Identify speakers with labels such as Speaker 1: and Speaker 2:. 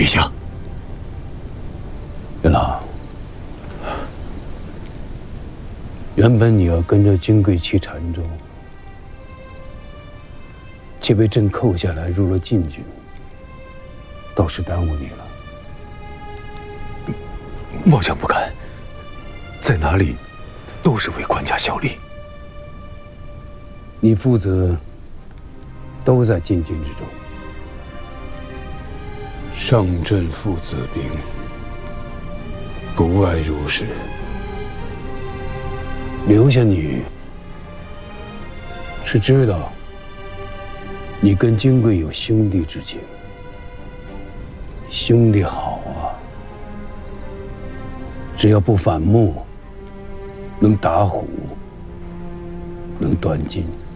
Speaker 1: 陛下，
Speaker 2: 元朗，原本你要跟着金贵去澶州，却被朕扣下来入了禁军，倒是耽误你了。
Speaker 1: 末将不敢，在哪里都是为官家效力。
Speaker 2: 你父子都在禁军之中，上阵父子兵，不外如是。留下你，是知道你跟金贵有兄弟之情，兄弟好啊，只要不反目，能打虎，能断金。